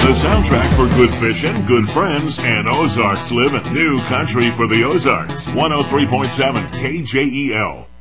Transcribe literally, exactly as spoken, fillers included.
the soundtrack for good fishing, good friends, and Ozarks living. New country for the Ozarks. one oh three point seven K J E L.